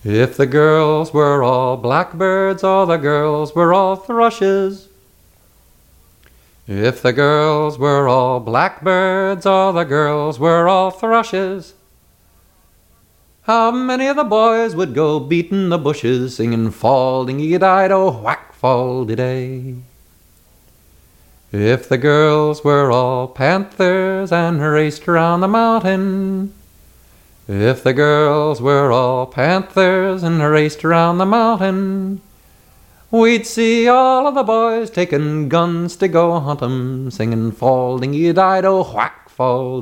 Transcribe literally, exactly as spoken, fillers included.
If the girls were all blackbirds, all the girls were all thrushes. If the girls were all blackbirds, all the girls were all thrushes. How many of the boys would go beating the bushes, singing fall-ding-dee-dido, whack fall-de-day? If the girls were all panthers and raced around the mountain, if the girls were all panthers and raced around the mountain, we'd see all of the boys taking guns to go hunt 'em, singing fall-ding-dee-dido, whack fall